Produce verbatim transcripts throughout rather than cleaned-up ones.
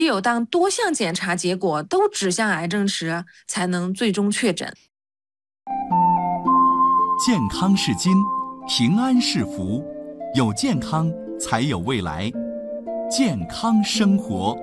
只有当多项检查结果都指向癌症时，才能最终确诊。 健康是金，平安是福，有健康才有未来。健康生活。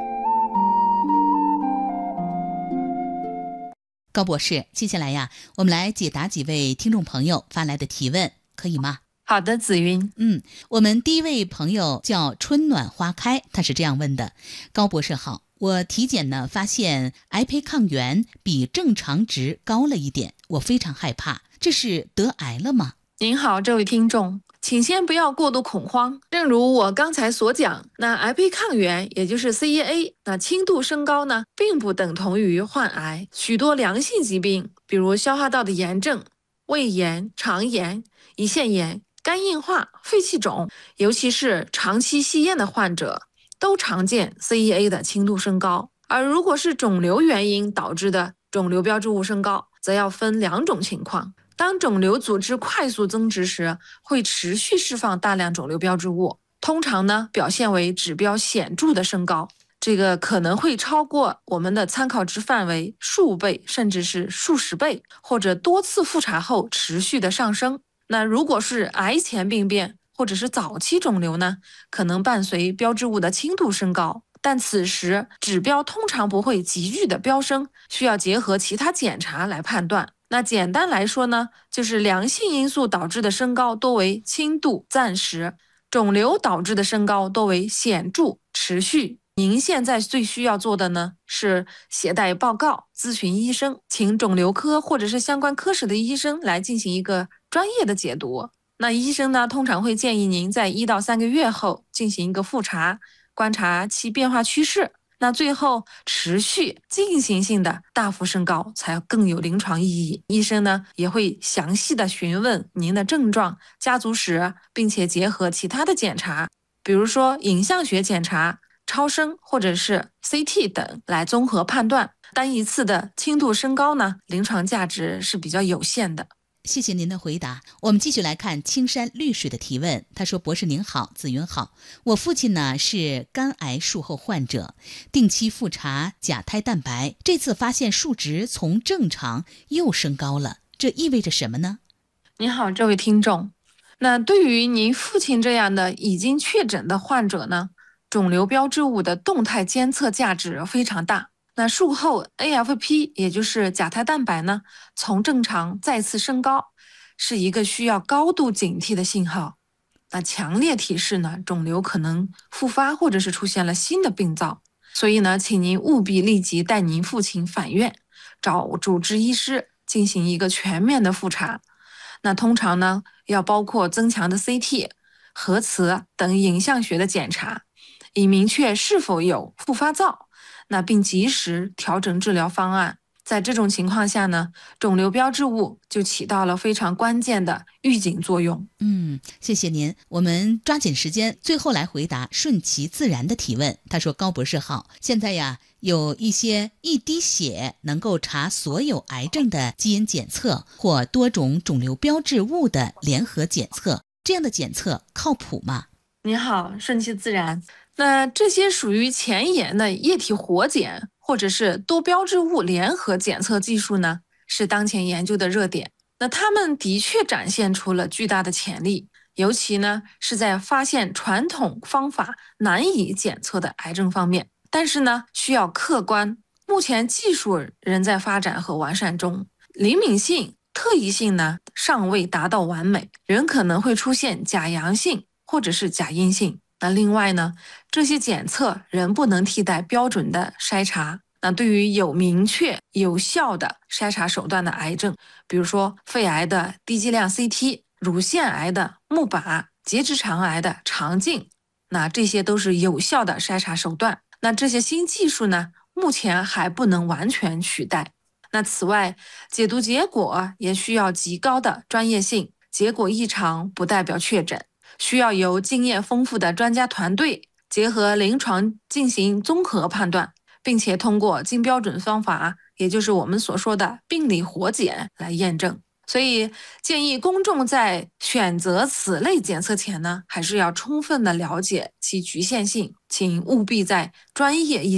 高博士，接下来呀，我们来解答几位听众朋友发来的提问，可以吗？ 好的，紫云。 嗯，我们第一位朋友叫春暖花开，他是这样问的：高博士好，我体检呢发现癌胚抗原比正常值高了一点，我非常害怕，这是得癌了吗？ 您好，这位听众，请先不要过度恐慌。正如我刚才所讲，那癌胚抗原也就是 C E A， 那轻度升高呢，并不等同于患癌。许多良性疾病，比如消化道的炎症、胃炎、肠炎、胰腺炎、肝硬化、肺气肿，尤其是长期吸烟的患者，都常见 C E A 的轻度升高。而如果是肿瘤原因导致的肿瘤标志物升高，则要分两种情况。当肿瘤组织快速增殖时，会持续释放大量肿瘤标志物，通常呢表现为指标显著的升高，这个可能会超过我们的参考值范围数倍，甚至是数十倍，或者多次复查后持续的上升。那如果是癌前病变或者是早期肿瘤呢，可能伴随标志物的轻度升高，但此时指标通常不会急剧的飙升，需要结合其他检查来判断。那简单来说呢，就是良性因素导致的升高多为轻度、暂时，肿瘤导致的升高多为显著、持续。您现在最需要做的呢，是携带报告咨询医生，请肿瘤科或者是相关科室的医生来进行一个专业的解读。那医生呢，通常会建议您在一到三个月后进行一个复查，观察其变化趋势。那最后持续进行性的大幅升高才更有临床意义。医生呢也会详细的询问您的症状、家族史，并且结合其他的检查，比如说影像学检查、超声或者是 C T 等来综合判断。单一次的轻度升高呢，临床价值是比较有限的。 谢谢您的回答。我们继续来看青山绿水的提问。他说：博士您好，紫云好，我父亲呢是肝癌术后患者，定期复查甲胎蛋白，这次发现数值从正常又升高了，这意味着什么呢？ 您好，这位听众，那对于您父亲这样的已经确诊的患者呢，肿瘤标志物的动态监测价值非常大。那术后 A F P 也就是甲胎蛋白呢，从正常再次升高，是一个需要高度警惕的信号。那强烈提示呢，肿瘤可能复发或者是出现了新的病灶。所以呢，请您务必立即带您父亲返院，找主治医师进行一个全面的复查。那通常呢，要包括增强的 C T、核磁等影像学的检查，以明确是否有复发灶。那并及时调整治疗方案。在这种情况下呢，肿瘤标志物就起到了非常关键的预警作用。 嗯，谢谢您。我们抓紧时间，最后来回答顺其自然的提问。他说：高博士好，现在呀有一些一滴血能够查所有癌症的基因检测或多种肿瘤标志物的联合检测，这样的检测靠谱吗？ 您好，顺其自然。那这些属于前沿的液体活检或者是多标志物联合检测技术呢，是当前研究的热点。那它们的确展现出了巨大的潜力，尤其呢是在发现传统方法难以检测的癌症方面。但是呢，需要客观，目前技术仍在发展和完善中，灵敏性、特异性呢尚未达到完美，仍可能会出现假阳性或者是假阴性。那另外呢，这些检测仍不能替代标准的筛查。那对于有明确有效的筛查手段的癌症，比如说肺癌的低剂量 C T、乳腺癌的钼靶、结直肠癌的肠镜，那这些都是有效的筛查手段。那这些新技术呢，目前还不能完全取代。那此外，解读结果也需要极高的专业性，结果异常不代表确诊。需要由经验丰富的专家团队结合临床进行综合判断，并且通过经标准方法，也就是我们所说的病理活检来验证。所以建议公众在选择此类检测前呢，还是要充分的了解其局限性，请务必在专业医